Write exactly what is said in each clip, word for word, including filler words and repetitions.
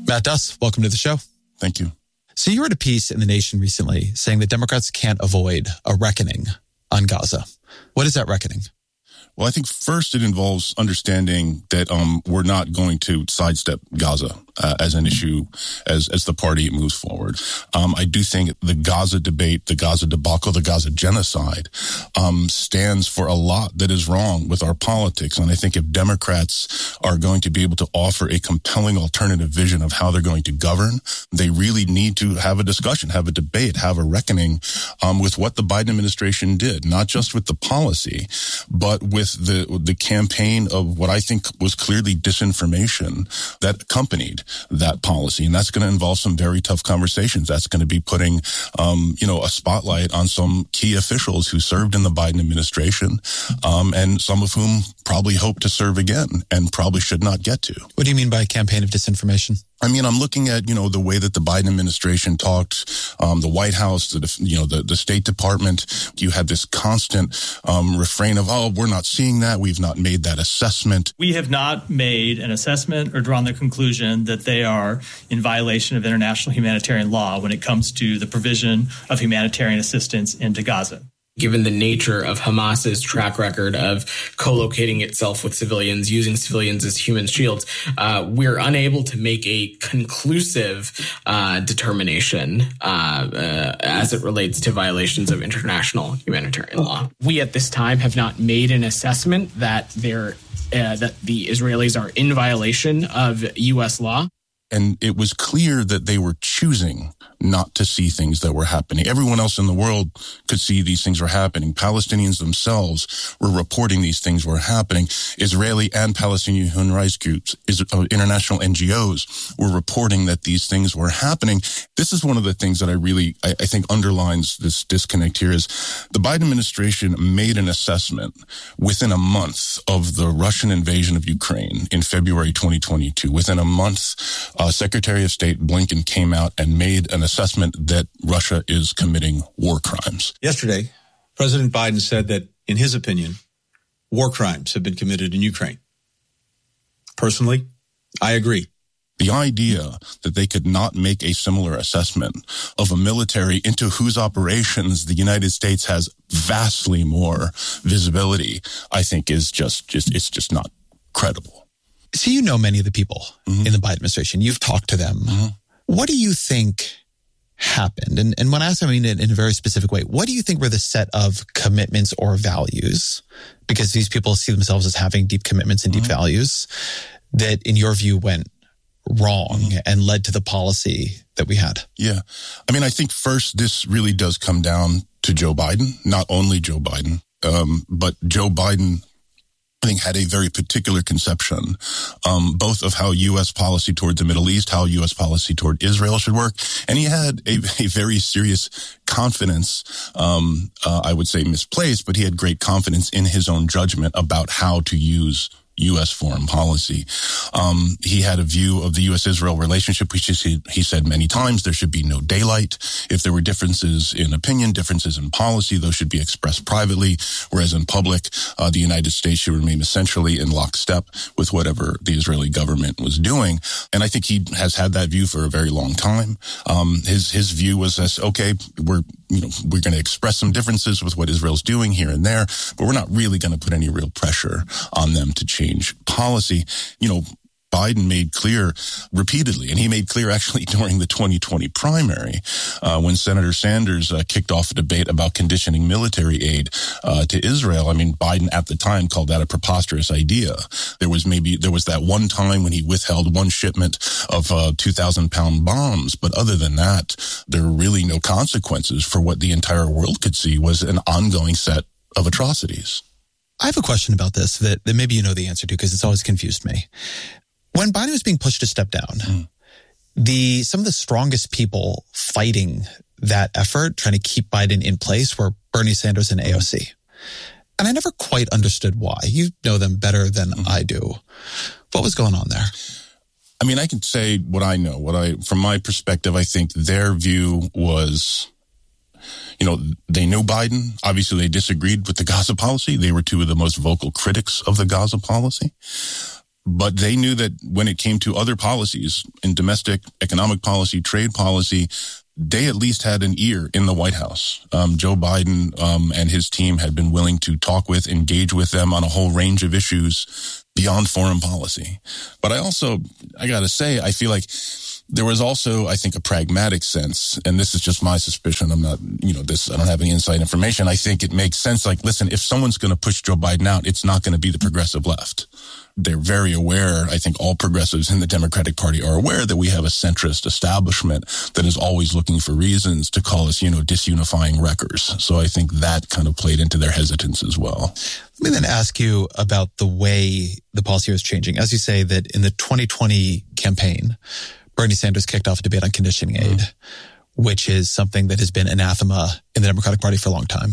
Matt Duss, welcome to the show. Thank you. So you wrote a piece in The Nation recently saying that Democrats can't avoid a reckoning on Gaza. What is that reckoning? Well, I think first it involves understanding that um, we're not going to sidestep Gaza uh, as an issue as as the party moves forward. Um, I do think the Gaza debate, the Gaza debacle, the Gaza genocide um, stands for a lot that is wrong with our politics. And I think if Democrats are going to be able to offer a compelling alternative vision of how they're going to govern, they really need to have a discussion, have a debate, have a reckoning um, with what the Biden administration did, not just with the policy, but with the the campaign of what I think was clearly disinformation that accompanied that policy. And that's going to involve some very tough conversations. That's going to be putting, um, you know, a spotlight on some key officials who served in the Biden administration, um, and some of whom probably hope to serve again and probably should not get to. What do you mean by a campaign of disinformation? I mean, I'm looking at, you know, the way that the Biden administration talked, um, the White House, the, you know, the, the State Department. You had this constant um, refrain of, oh, we're not seeing that. We've not made that assessment. We have not made an assessment or drawn the conclusion that they are in violation of international humanitarian law when it comes to the provision of humanitarian assistance into Gaza. Given the nature of Hamas's track record of co-locating itself with civilians, using civilians as human shields, uh, we're unable to make a conclusive uh, determination uh, uh, as it relates to violations of international humanitarian law. We at this time have not made an assessment that they're uh, that the Israelis are in violation of U S law. And it was clear that they were choosing not to see things that were happening. Everyone else in the world could see these things were happening. Palestinians themselves were reporting these things were happening. Israeli and Palestinian human rights groups, international N G Os were reporting that these things were happening. This is one of the things that I really, I, I think underlines this disconnect here is the Biden administration made an assessment within a month of the Russian invasion of Ukraine in February twenty twenty-two. Within a month, Uh, Secretary of State Blinken came out and made an assessment that Russia is committing war crimes. Yesterday, President Biden said that, in his opinion, war crimes have been committed in Ukraine. Personally, I agree. The idea that they could not make a similar assessment of a military into whose operations the United States has vastly more visibility, I think is just, just it's just not credible. So you know many of the people mm-hmm. in the Biden administration. You've talked to them. Mm-hmm. What do you think happened? And, and when I ask, I mean in, in a very specific way, what do you think were the set of commitments or values? Because these people see themselves as having deep commitments and deep mm-hmm. values that, in your view, went wrong mm-hmm. and led to the policy that we had. Yeah. I mean, I think first, this really does come down to Joe Biden, not only Joe Biden, um, but Joe Biden I think had a very particular conception, um, both of how U S policy toward the Middle East, how U S policy toward Israel should work. And he had a, a very serious confidence, um, uh, I would say misplaced, but he had great confidence in his own judgment about how to use U S foreign policy. Um, he had a view of the U S Israel relationship, which is, he, he said many times, there should be no daylight. If there were differences in opinion, differences in policy, those should be expressed privately, whereas in public, uh, the United States should remain essentially in lockstep with whatever the Israeli government was doing. And I think he has had that view for a very long time. Um, his, his view was this, okay, we're, you know, we're going to express some differences with what Israel's doing here and there, but we're not really going to put any real pressure on them to change policy. You know, Biden made clear repeatedly, and he made clear actually during the twenty twenty primary, uh, when Senator Sanders uh, kicked off a debate about conditioning military aid uh, to Israel. I mean, Biden at the time called that a preposterous idea. There was maybe, there was that one time when he withheld one shipment of uh, two thousand pound bombs, but other than that, there were really no consequences for what the entire world could see was an ongoing set of atrocities. I have a question about this that, that maybe you know the answer to because it's always confused me. When Biden was being pushed to step down, mm. the some of the strongest people fighting that effort, trying to keep Biden in place, were Bernie Sanders and A O C. And I never quite understood why. You know them better than mm. I do. What was going on there? I mean, I can say what I know. What I, from my perspective, I think their view was, you know, they knew Biden. Obviously, they disagreed with the Gaza policy. They were two of the most vocal critics of the Gaza policy. But they knew that when it came to other policies, in domestic economic policy, trade policy, they at least had an ear in the White House. Um, Joe Biden um, and his team had been willing to talk with, engage with them on a whole range of issues beyond foreign policy. But I also, I got to say, I feel like there was also, I think, a pragmatic sense, and this is just my suspicion. I'm not, you know, this, I don't have any inside information. I think it makes sense. Like, listen, if someone's going to push Joe Biden out, it's not going to be the progressive left. They're very aware. I think all progressives in the Democratic Party are aware that we have a centrist establishment that is always looking for reasons to call us, you know, disunifying wreckers. So I think that kind of played into their hesitance as well. Let me then ask you about the way the policy is changing. As you say that in the twenty twenty campaign, Bernie Sanders kicked off a debate on conditioning aid, mm-hmm. which is something that has been anathema in the Democratic Party for a long time.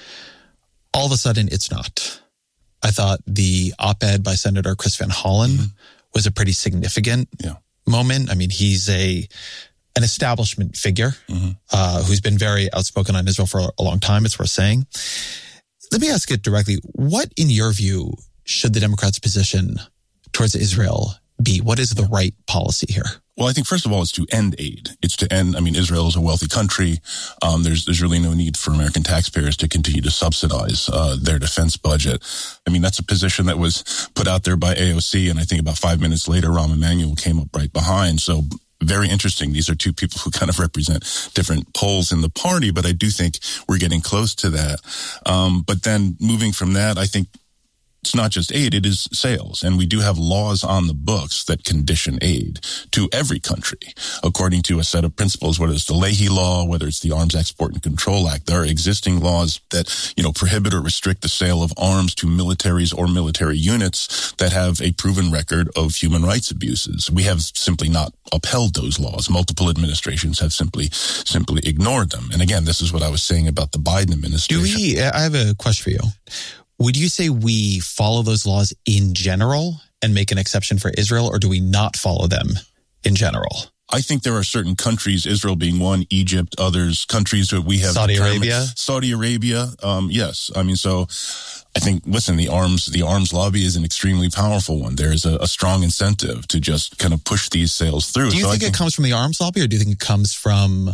All of a sudden, it's not. I thought the op-ed by Senator Chris Van Hollen mm-hmm. was a pretty significant yeah. moment. I mean, he's a an establishment figure mm-hmm. uh, who's been very outspoken on Israel for a long time, it's worth saying. Let me ask it directly. What, in your view, should the Democrats' position towards Israel be? What is the right policy here? Well, I think first of all, it's to end aid. It's to end. I mean, Israel is a wealthy country. Um, there's there's really no need for American taxpayers to continue to subsidize uh, their defense budget. I mean, that's a position that was put out there by A O C, and I think about five minutes later, Rahm Emanuel came up right behind. So very interesting. These are two people who kind of represent different poles in the party, but I do think we're getting close to that. Um, but then moving from that, I think it's not just aid, it is sales. And we do have laws on the books that condition aid to every country, according to a set of principles, whether it's the Leahy Law, whether it's the Arms Export and Control Act. There are existing laws that, you know, prohibit or restrict the sale of arms to militaries or military units that have a proven record of human rights abuses. We have simply not upheld those laws. Multiple administrations have simply, simply ignored them. And again, this is what I was saying about the Biden administration. Do we, I have a question for you. Would you say we follow those laws in general and make an exception for Israel, or do we not follow them in general? I think there are certain countries, Israel being one, Egypt, others, countries that we have. Saudi Arabia? Saudi Arabia, um, yes. I mean, so I think, listen, the arms, the arms lobby is an extremely powerful one. There is a, a strong incentive to just kind of push these sales through. Do you so think, think it comes from the arms lobby, or do you think it comes from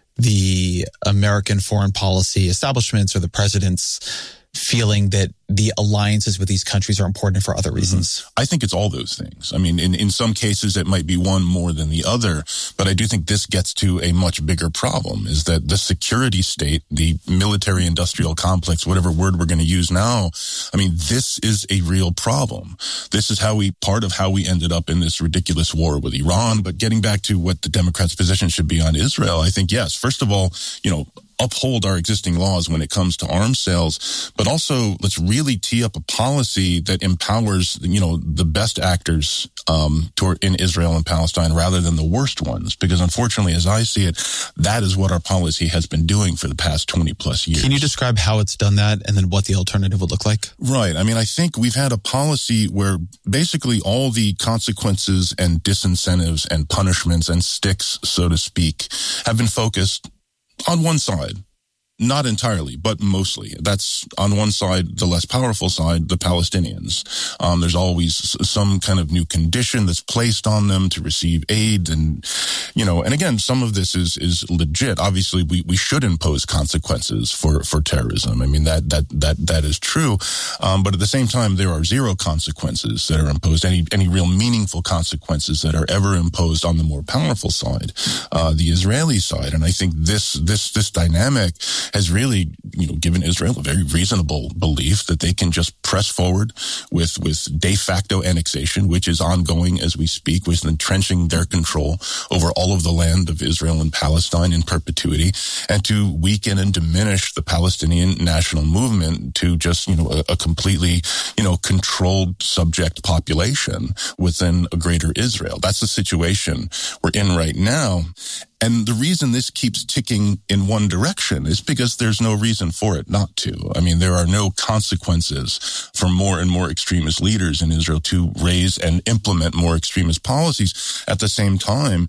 the American foreign policy establishments or the president's feeling that the alliances with these countries are important for other reasons? Mm-hmm. I think it's all those things. I mean, in, in some cases, it might be one more than the other, but I do think this gets to a much bigger problem, is that the security state, the military-industrial complex, whatever word we're going to use now, I mean, this is a real problem. This is how we, part of how we ended up in this ridiculous war with Iran. But getting back to what the Democrats' position should be on Israel, I think, yes, first of all, you know, uphold our existing laws when it comes to arms sales, but also let's really tee up a policy that empowers, you know, the best actors um, toward, in Israel and Palestine rather than the worst ones. Because unfortunately, as I see it, that is what our policy has been doing for the past twenty plus years. Can you describe how it's done that and then what the alternative would look like? Right. I mean, I think we've had a policy where basically all the consequences and disincentives and punishments and sticks, so to speak, have been focused on one side. Not entirely, but mostly. That's on one side, the less powerful side, the Palestinians. Um, there's always some kind of new condition that's placed on them to receive aid. And, you know, and again, some of this is, is legit. Obviously, we, we should impose consequences for, for terrorism. I mean, that, that, that, that is true. Um, but at the same time, there are zero consequences that are imposed, any, any real meaningful consequences that are ever imposed on the more powerful side, uh, the Israeli side. And I think this, this, this dynamic has really, you know, given Israel a very reasonable belief that they can just press forward with, with de facto annexation, which is ongoing as we speak, with entrenching their control over all of the land of Israel and Palestine in perpetuity, and to weaken and diminish the Palestinian national movement to just, you know, a, a completely, you know, controlled subject population within a greater Israel. That's the situation we're in right now. And the reason this keeps ticking in one direction is because there's no reason for it not to. I mean, there are no consequences for more and more extremist leaders in Israel to raise and implement more extremist policies. At the same time,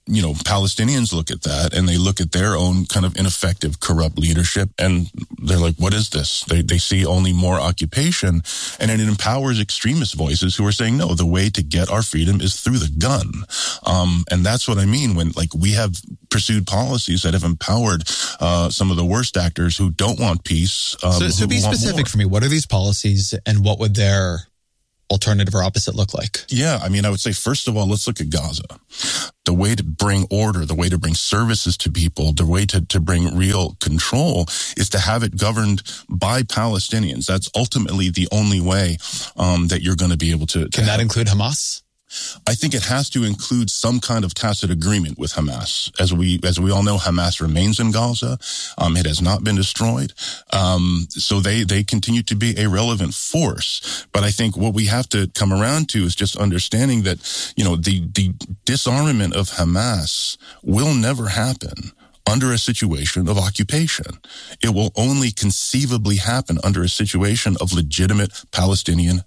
you know, Palestinians look at that and they look at their own kind of ineffective, corrupt leadership, and they're like, what is this? They they see only more occupation, and it empowers extremist voices who are saying, no, the way to get our freedom is through the gun. Um, and that's what I mean when, like, we have pursued policies that have empowered uh, some of the worst actors who don't want peace. Um, so so be specific for me. What are these policies, and what would their alternative or opposite look like? Yeah, I mean, I would say, first of all, let's look at Gaza. The way to bring order, the way to bring services to people, the way to, to bring real control is to have it governed by Palestinians. That's ultimately the only way um, that you're going to be able to. to Can that have- include Hamas? I think it has to include some kind of tacit agreement with Hamas. As we as we all know, Hamas remains in Gaza. Um, it has not been destroyed. Um, so they, they continue to be a relevant force. But I think what we have to come around to is just understanding that, you know, the, the disarmament of Hamas will never happen under a situation of occupation. It will only conceivably happen under a situation of legitimate Palestinian